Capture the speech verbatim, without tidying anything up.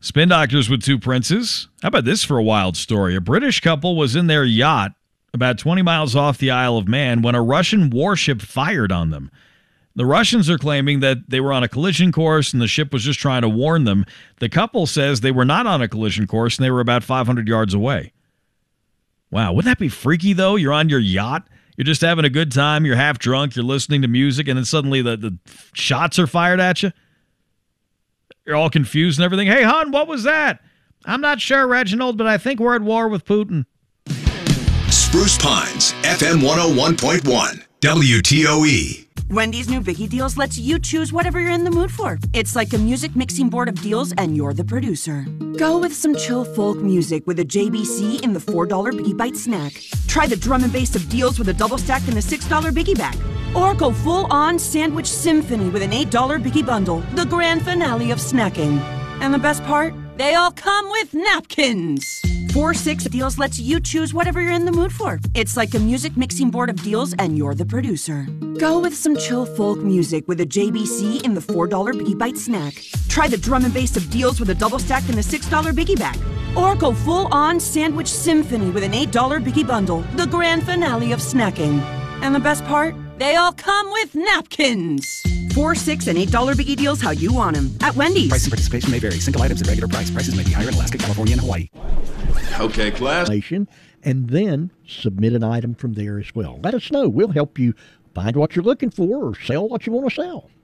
Spin Doctors with two princes. How about this for a wild story? A British couple was in their yacht about twenty miles off the Isle of Man when a Russian warship fired on them. The Russians are claiming that they were on a collision course and the ship was just trying to warn them. The couple says they were not on a collision course and they were about five hundred yards away. Wow, wouldn't that be freaky, though? You're on your yacht, you're just having a good time, you're half drunk, you're listening to music, and then suddenly the, the shots are fired at you. You're all confused and everything. Hey, hon, what was that? I'm not sure, Reginald, but I think we're at war with Putin. Spruce Pines, F M one oh one point one, W T O E. Wendy's new Biggie Deals lets you choose whatever you're in the mood for. It's like a music mixing board of deals, and you're the producer. Go with some chill folk music with a J B C in the four dollar Biggie Bite snack. Try the drum and bass of deals with a double stack in the six dollar Biggie bag. Or go full-on sandwich symphony with an eight dollar Biggie bundle, the grand finale of snacking. And the best part? They all come with napkins. four six Deals lets you choose whatever you're in the mood for. It's like a music mixing board of deals, and you're the producer. Go with some chill folk music with a J B C in the four dollar Biggie Bite snack. Try the drum and bass of deals with a double stack in the six dollar Biggie bag. Or go full-on sandwich symphony with an eight dollar Biggie bundle, the grand finale of snacking. And the best part? They all come with napkins. Four, six, and eight dollar Biggie Deals how you want them at Wendy's. Price and participation may vary. Single items at regular price. Prices may be higher in Alaska, California, and Hawaii. Okay, class. And then submit an item from there as well. Let us know. We'll help you find what you're looking for or sell what you want to sell.